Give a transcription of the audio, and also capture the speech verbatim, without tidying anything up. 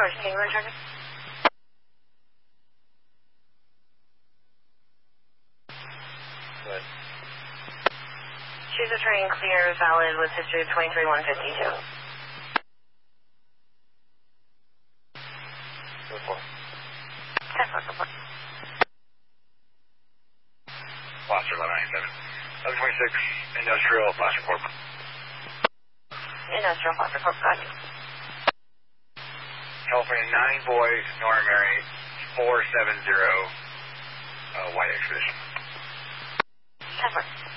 George Tango traffic. Good. Choose a train clear valid with history of twenty-three one fifty-two. Good for. ten four, good for. Foster eleven ninety-seven. eleven twenty-six, Industrial, Foster Corp. Industrial Foster Corp, got you. California nine boys, Nora Mary, four seven zero, uh, White Expedition. ten four.